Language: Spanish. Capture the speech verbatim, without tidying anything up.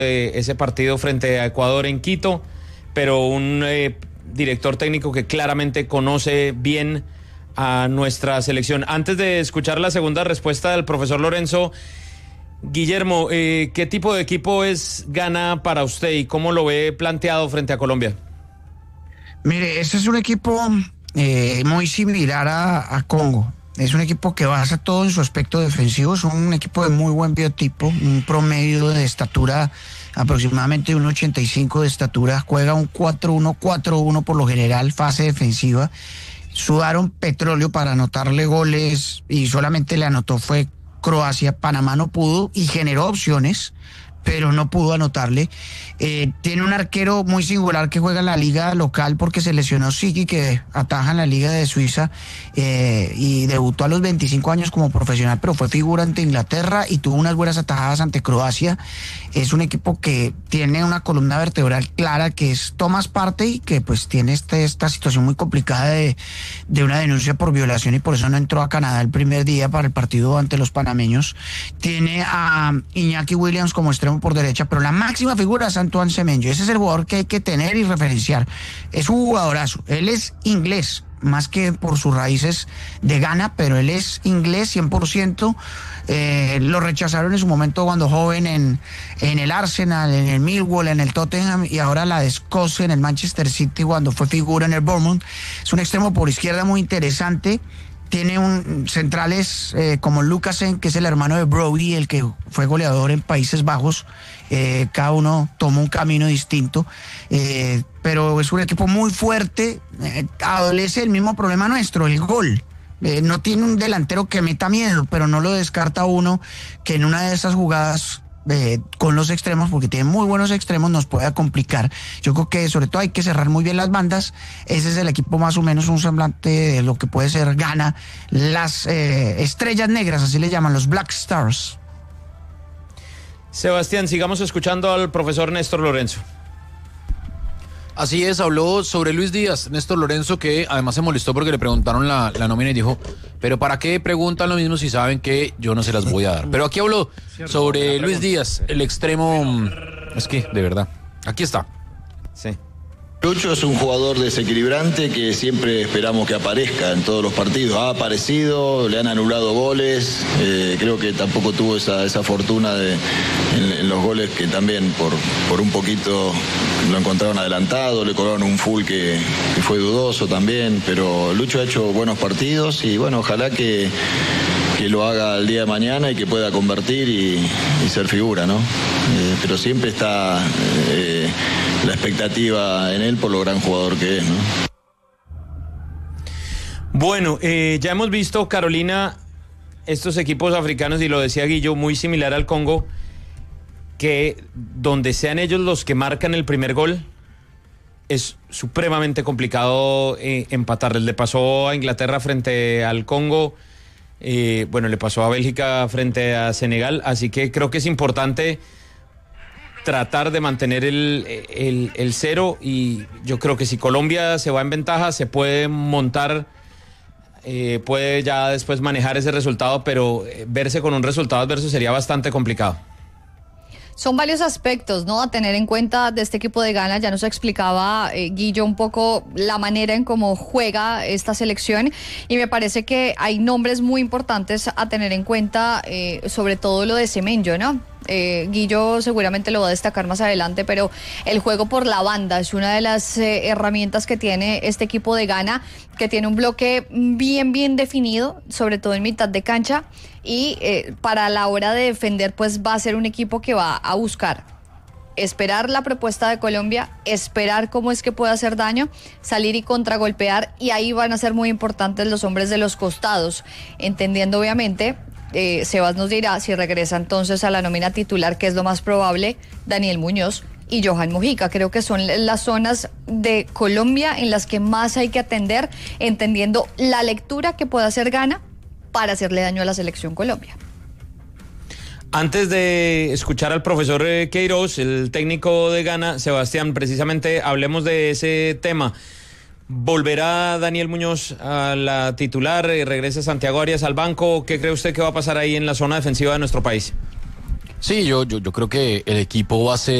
eh, ese partido frente a Ecuador en Quito, pero un eh, director técnico que claramente conoce bien a nuestra selección. Antes de escuchar la segunda respuesta del profesor Lorenzo, Guillermo, eh, ¿qué tipo de equipo es Ghana para usted y cómo lo ve planteado frente a Colombia? Mire, este es un equipo eh, muy similar a, a Congo. Es un equipo que basa todo en su aspecto defensivo. Es un equipo de muy buen biotipo, un promedio de estatura aproximadamente un ochenta y cinco de estatura. Juega un cuatro uno cuatro uno por lo general, fase defensiva. Sudaron petróleo para anotarle goles y solamente le anotó fue Croacia. Panamá no pudo y generó opciones, pero no pudo anotarle. Eh, tiene un arquero muy singular que juega en la liga local porque se lesionó Sigi, que ataja en la liga de Suiza, eh, y debutó a los veinticinco años como profesional, pero fue figura ante Inglaterra y tuvo unas buenas atajadas ante Croacia. Es un equipo que tiene una columna vertebral clara, que es Thomas Partey, que pues tiene este, esta situación muy complicada de, de una denuncia por violación y por eso no entró a Canadá el primer día para el partido ante los panameños. Tiene a Iñaki Williams como extremo por derecha, pero la máxima figura es Antoine Semenyo. Ese es el jugador que hay que tener y referenciar. Es un jugadorazo. Él es inglés, más que por sus raíces de Ghana, pero él es inglés cien por ciento. Eh, lo rechazaron en su momento cuando joven en, en el Arsenal, en el Millwall, en el Tottenham, y ahora la de Escocia en el Manchester City cuando fue figura en el Bournemouth. Es un extremo por izquierda muy interesante. Tiene un centrales eh, como Lucasen, que es el hermano de Brody, el que fue goleador en Países Bajos. Eh, cada uno toma un camino distinto, eh, pero es un equipo muy fuerte. Eh, adolece el mismo problema nuestro, el gol. Eh, no tiene un delantero que meta miedo, pero no lo descarta uno que en una de esas jugadas Eh, con los extremos, porque tiene muy buenos extremos, nos puede complicar. Yo creo que sobre todo hay que cerrar muy bien las bandas. Ese es el equipo más o menos un semblante de lo que puede ser Ghana. Las eh, estrellas negras, así le llaman, los Black Stars. Sebastián, sigamos escuchando al profesor Néstor Lorenzo. Así es, habló sobre Luis Díaz, Néstor Lorenzo, que además se molestó porque le preguntaron la, la nómina y dijo, pero ¿para qué preguntan lo mismo si saben que yo no se las voy a dar? Pero aquí habló sobre Luis Díaz, el extremo, es que, de verdad, aquí está. Sí. Lucho es un jugador desequilibrante que siempre esperamos que aparezca en todos los partidos. Ha aparecido, le han anulado goles, eh, creo que tampoco tuvo esa, esa fortuna de, en, en los goles que también por, por un poquito lo encontraron adelantado, le cobraron un full que, que fue dudoso también, pero Lucho ha hecho buenos partidos y bueno, ojalá que, que lo haga el día de mañana y que pueda convertir y, y ser figura, ¿no? Eh, pero siempre está eh, la expectativa en él por lo gran jugador que es, ¿no? Bueno, eh, ya hemos visto, Carolina, estos equipos africanos, y lo decía Guillo, muy similar al Congo, que donde sean ellos los que marcan el primer gol, es supremamente complicado eh, empatarles. Le pasó a Inglaterra frente al Congo, eh, bueno, le pasó a Bélgica frente a Senegal, así que creo que es importante tratar de mantener el, el, el cero, y yo creo que si Colombia se va en ventaja se puede montar, eh, puede ya después manejar ese resultado, pero verse con un resultado adverso sería bastante complicado. Son varios aspectos, ¿no?, a tener en cuenta de este equipo de Ghana. Ya nos explicaba eh, Guillo un poco la manera en cómo juega esta selección, y me parece que hay nombres muy importantes a tener en cuenta, eh, sobre todo lo de Semenyo, ¿no? Eh, Guillo seguramente lo va a destacar más adelante, pero el juego por la banda es una de las eh, herramientas que tiene este equipo de Ghana, que tiene un bloque bien bien definido, sobre todo en mitad de cancha, y eh, para la hora de defender pues va a ser un equipo que va a buscar esperar la propuesta de Colombia, esperar cómo es que puede hacer daño, salir y contragolpear, y ahí van a ser muy importantes los hombres de los costados, entendiendo obviamente, eh, Sebas nos dirá si regresa entonces a la nómina titular, que es lo más probable, Daniel Muñoz y Johan Mojica. Creo que son las zonas de Colombia en las que más hay que atender, entendiendo la lectura que pueda hacer Ghana para hacerle daño a la selección Colombia. Antes de escuchar al profesor Queiroz, el técnico de Ghana, Sebastián, precisamente hablemos de ese tema. ¿Volverá Daniel Muñoz a la titular y regresa Santiago Arias al banco? ¿Qué cree usted que va a pasar ahí en la zona defensiva de nuestro país? Sí, yo, yo, yo creo que el equipo va a ser